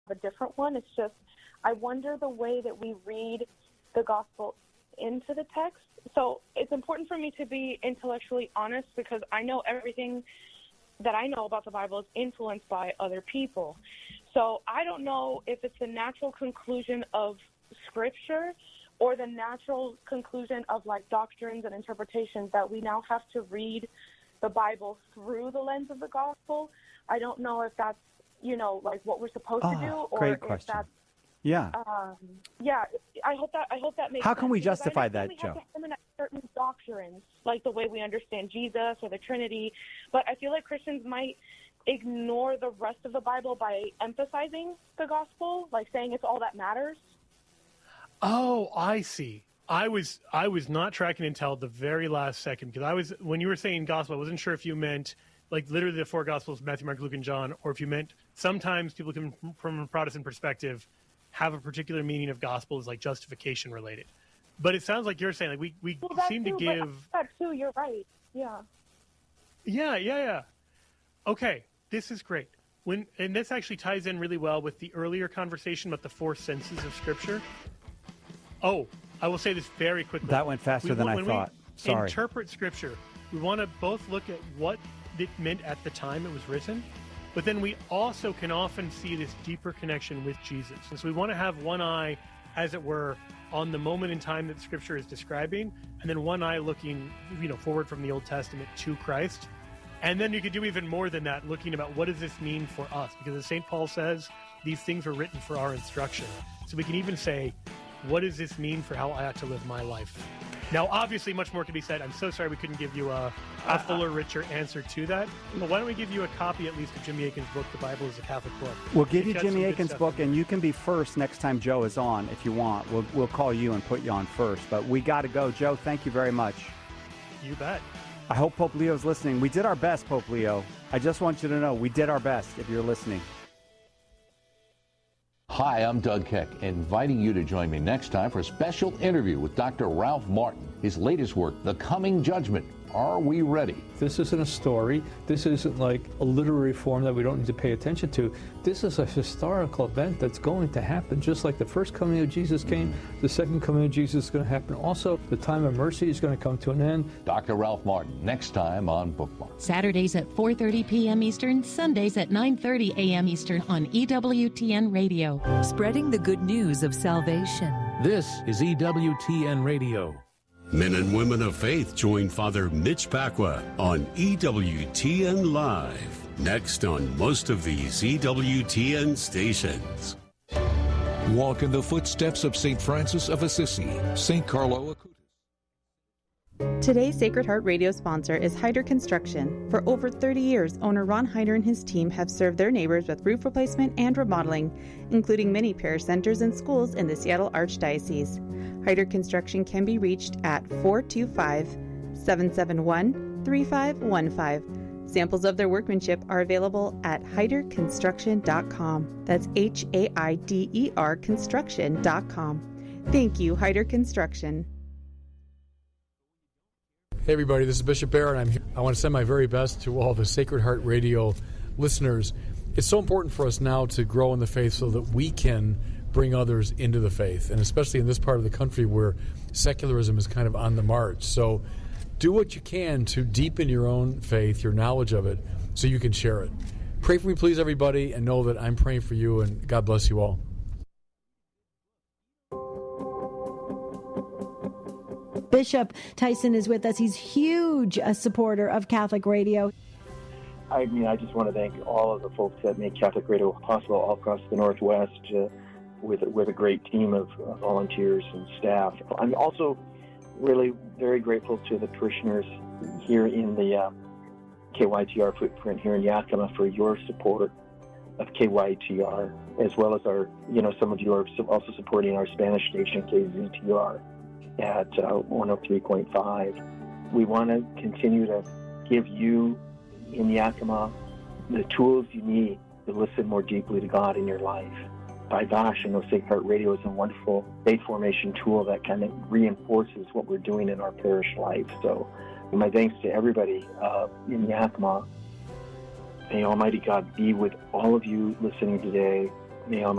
a different one. It's just, I wonder the way that we read the gospel into the text. So it's important for me to be intellectually honest because I know everything that I know about the Bible is influenced by other people. So I don't know if it's the natural conclusion of Scripture or the natural conclusion of like doctrines and interpretations that we now have to read the Bible through the lens of the gospel. I don't know if that's, like what we're supposed to do, or great if question. that's Yeah. I hope that makes How can sense, we because justify I that, understand we have Joe? to harmonize certain doctrines, like the way we understand Jesus or the Trinity, but I feel like Christians might ignore the rest of the Bible by emphasizing the gospel, like saying it's all that matters. Oh, I see. I was not tracking until the very last second, because when you were saying gospel, I wasn't sure if you meant like literally the four gospels, Matthew, Mark, Luke, and John, or if you meant sometimes people can, from a Protestant perspective, have a particular meaning of gospel as like justification related. But it sounds like you're saying like we seem to give that too. You're right. Yeah. Yeah. Okay, this is great. And this actually ties in really well with the earlier conversation about the four senses of Scripture. Oh, I will say this very quickly. That went faster than I thought. Sorry. When we interpret Scripture, we want to both look at what it meant at the time it was written, but then we also can often see this deeper connection with Jesus. And so we want to have one eye, as it were, on the moment in time that the Scripture is describing, and then one eye looking, forward from the Old Testament to Christ. And then you could do even more than that, looking about what does this mean for us? Because as St. Paul says, these things were written for our instruction. So we can even say, what does this mean for how I ought to live my life? Now, obviously, much more can be said. I'm so sorry we couldn't give you a fuller, richer answer to that. But why don't we give you a copy, at least, of Jimmy Akin's book, The Bible is a Catholic Book. We'll give you Jimmy Akin's book, and you can be first next time Joe is on if you want. We'll call you and put you on first. But we got to go. Joe, thank you very much. You bet. I hope Pope Leo's listening. We did our best, Pope Leo. I just want you to know we did our best if you're listening. Hi, I'm Doug Keck, inviting you to join me next time for a special interview with Dr. Ralph Martin. His latest work, The Coming Judgment. Are we ready? This isn't a story. This isn't like a literary form that we don't need to pay attention to. This is a historical event that's going to happen, just like the first coming of Jesus came. The second coming of Jesus is going to happen also. The time of mercy is going to come to an end. Dr. Ralph Martin, next time on Bookmark. Saturdays at 4:30 p.m. Eastern, Sundays at 9:30 a.m. Eastern on EWTN Radio. Spreading the good news of salvation. This is EWTN Radio. Men and women of faith join Father Mitch Pacwa on EWTN Live. Next on most of these EWTN stations. Walk in the footsteps of St. Francis of Assisi, St. Carlo Acutis. Today's Sacred Heart Radio sponsor is Hyder Construction. For over 30 years, owner Ron Hyder and his team have served their neighbors with roof replacement and remodeling, including many parish centers and schools in the Seattle Archdiocese. Hyder Construction can be reached at 425-771-3515. Samples of their workmanship are available at hyderconstruction.com. That's HAIDER construction.com. Thank you, Hyder Construction. Hey everybody, this is Bishop Barrett. I'm here. I want to send my very best to all the Sacred Heart Radio listeners. It's so important for us now to grow in the faith so that we can bring others into the faith, and especially in this part of the country where secularism is kind of on the march. So do what you can to deepen your own faith, your knowledge of it, so you can share it. Pray for me, please, everybody, and know that I'm praying for you, and God bless you all. Bishop Tyson is with us. He's huge a supporter of Catholic radio. I just want to thank all of the folks that make Catholic radio possible all across the Northwest with a great team of volunteers and staff. I'm also really very grateful to the parishioners here in the KYTR footprint here in Yakima for your support of KYTR, as well as some of you are also supporting our Spanish station, KZTR. At 103.5. We want to continue to give you in Yakima the tools you need to listen more deeply to God in your life. By gosh, Sacred Heart Radio is a wonderful faith formation tool that kind of reinforces what we're doing in our parish life. So my thanks to everybody in Yakima. May Almighty God be with all of you listening today. May Almighty